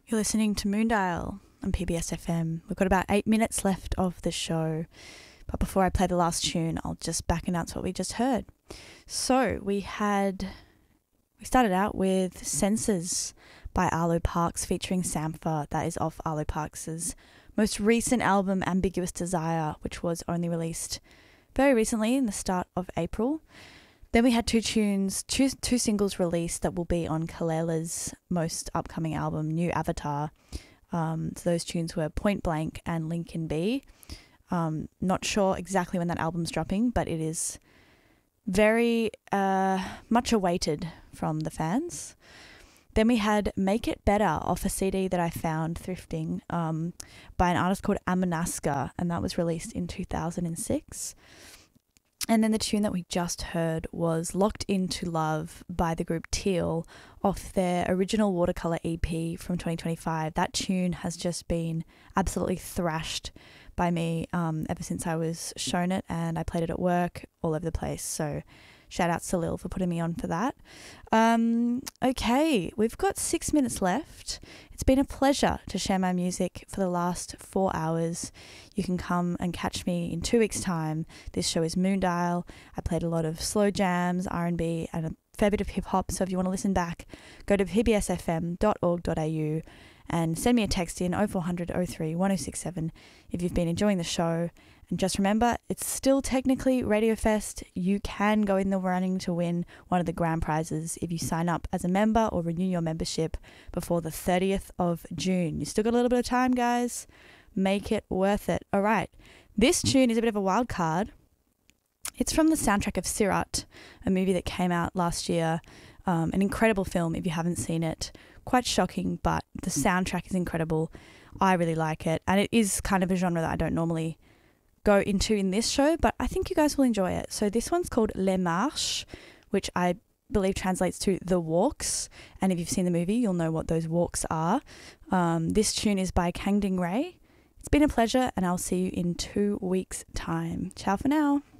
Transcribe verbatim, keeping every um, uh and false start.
You're listening to Moondial on P B S F M. We've got about eight minutes left of the show. But before I play the last tune, I'll just back announce what we just heard. So we had, we started out with Senses by Arlo Parks featuring Sampha. That is off Arlo Parks' most recent album, Ambiguous Desire, which was only released very recently in the start of April. Then we had two tunes, two, two singles released that will be on Kalela's most upcoming album, New Avatar. Um, so those tunes were Point Blank and Lincoln B. Um, not sure exactly when that album's dropping, but it is very uh, much awaited from the fans. Then we had Make It Better off a C D that I found thrifting um, by an artist called Amanaska, and that was released in two thousand six. And then the tune that we just heard was Locked Into Love by the group Teal off their original Watercolour E P from twenty twenty-five. That tune has just been absolutely thrashed by me um, ever since I was shown it, and I played it at work all over the place. So shout out to Lil for putting me on for that. Um, okay, we've got six minutes left. It's been a pleasure to share my music for the last four hours. You can come and catch me in two weeks' time. This show is Moondial. I played a lot of slow jams, R and B, and a fair bit of hip-hop. So if you want to listen back, go to p b s f m dot org dot a u and send me a text in oh four hundred oh three one oh six seven if you've been enjoying the show. And just remember, it's still technically Radio Fest. You can go in the running to win one of the grand prizes if you sign up as a member or renew your membership before the thirtieth of June. You still got a little bit of time, guys. Make it worth it. All right. This tune is a bit of a wild card. It's from the soundtrack of Sirat, a movie that came out last year. Um, an incredible film if you haven't seen it. Quite shocking, but the soundtrack is incredible. I really like it. And it is kind of a genre that I don't normally go into in this show, but I think you guys will enjoy it. So this one's called Les Marches, which I believe translates to The Walks. And if you've seen the movie, you'll know what those walks are. Um, this tune is by Kang Ding Ray. It's been a pleasure, and I'll see you in two weeks' time. Ciao for now.